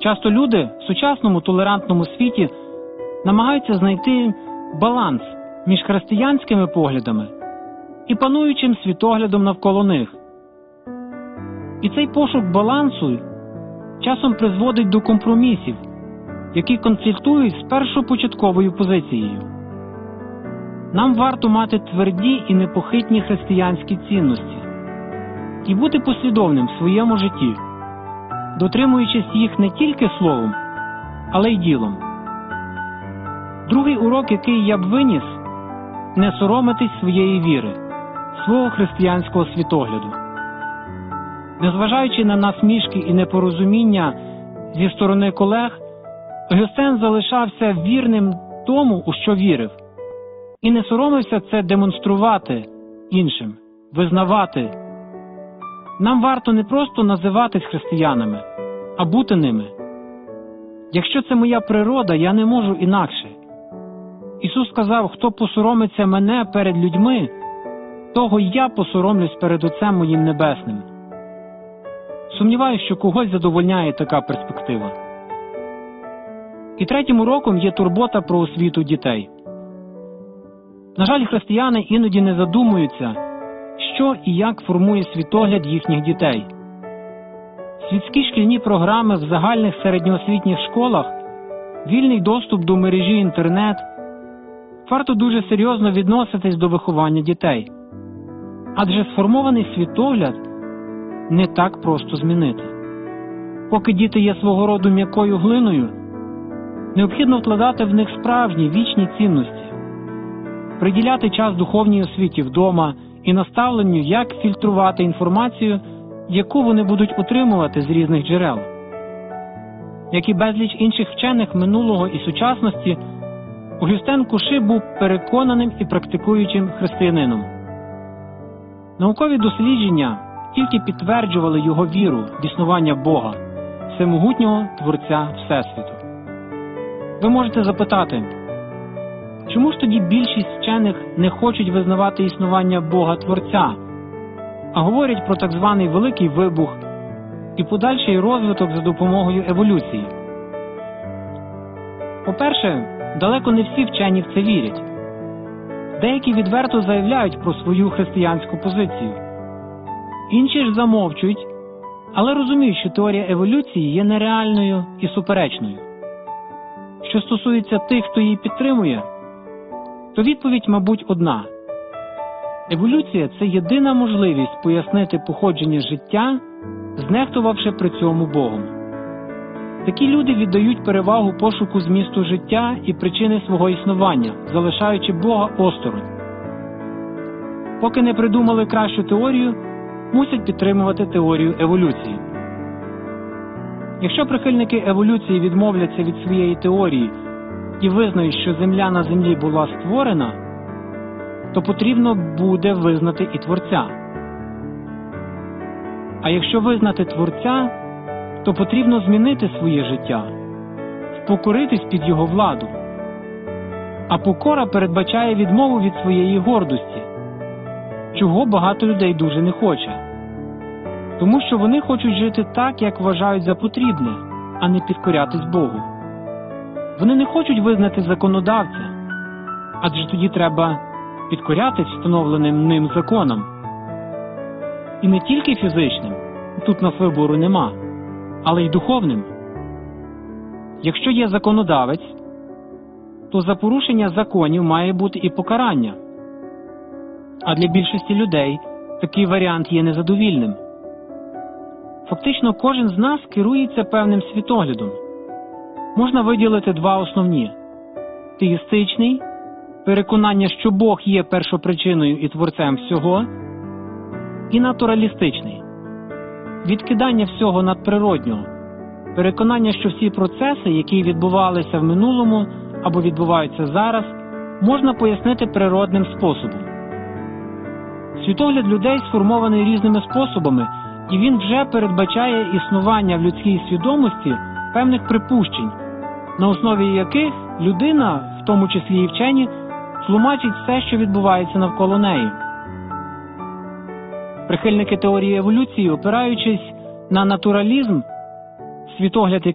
Часто люди в сучасному толерантному світі намагаються знайти баланс між християнськими поглядами і пануючим світоглядом навколо них. І цей пошук балансу часом призводить до компромісів, які конфліктують з першопочатковою позицією. Нам варто мати тверді і непохитні християнські цінності і бути послідовним в своєму житті, дотримуючись їх не тільки словом, але й ділом. Другий урок, який я б виніс – не соромитись своєї віри, свого християнського світогляду. Незважаючи на насмішки і непорозуміння зі сторони колег, Огюстен залишався вірним тому, у що вірив, і не соромився це демонструвати іншим, визнавати. Нам варто не просто називатись християнами, а бути ними. Якщо це моя природа, я не можу інакше. Ісус сказав: хто посоромиться мене перед людьми, того й я посоромлюсь перед Отцем моїм Небесним. Сумніваюся, що когось задовольняє така перспектива. І третім уроком є турбота про освіту дітей. На жаль, християни іноді не задумуються, що і як формує світогляд їхніх дітей. Світські шкільні програми в загальних середньоосвітніх школах, вільний доступ до мережі інтернет. Варто дуже серйозно відноситись до виховання дітей. Адже сформований світогляд не так просто змінити. Поки діти є свого роду м'якою глиною, необхідно вкладати в них справжні вічні цінності, приділяти час духовній освіті вдома і наставленню, як фільтрувати інформацію, яку вони будуть отримувати з різних джерел. Як і безліч інших вчених минулого і сучасності, Огюстен Куши був переконаним і практикуючим християнином. Наукові дослідження тільки підтверджували його віру в існування Бога, всемогутнього Творця Всесвіту. Ви можете запитати, чому ж тоді більшість вчених не хочуть визнавати існування Бога-Творця, а говорять про так званий Великий Вибух і подальший розвиток за допомогою еволюції? По-перше, далеко не всі вчені в це вірять. Деякі відверто заявляють про свою християнську позицію. Інші ж замовчують, але розуміють, що теорія еволюції є нереальною і суперечною. Що стосується тих, хто її підтримує, то відповідь, мабуть, одна. Еволюція – це єдина можливість пояснити походження життя, знехтувавши при цьому Богом. Такі люди віддають перевагу пошуку змісту життя і причини свого існування, залишаючи Бога осторонь. Поки не придумали кращу теорію, мусять підтримувати теорію еволюції. Якщо прихильники еволюції відмовляться від своєї теорії і визнають, що Земля на Землі була створена, то потрібно буде визнати і Творця. А якщо визнати Творця, то потрібно змінити своє життя, впокоритись під його владу. А покора передбачає відмову від своєї гордості, чого багато людей дуже не хоче. Тому що вони хочуть жити так, як вважають за потрібне, а не підкорятись Богу. Вони не хочуть визнати законодавця, адже тоді треба підкорятись встановленим ним законам. І не тільки фізичним, тут нас вибору нема, але й духовним. Якщо є законодавець, то за порушення законів має бути і покарання. А для більшості людей такий варіант є незадовільним. Фактично, кожен з нас керується певним світоглядом. Можна виділити два основні – теїстичний – переконання, що Бог є першопричиною і творцем всього, і натуралістичний – відкидання всього надприроднього, переконання, що всі процеси, які відбувалися в минулому або відбуваються зараз, можна пояснити природним способом. Світогляд людей сформований різними способами, і він вже передбачає існування в людській свідомості певних припущень, на основі яких людина, в тому числі і вчені, тлумачить все, що відбувається навколо неї. Прихильники теорії еволюції, опираючись на натуралізм, світогляд,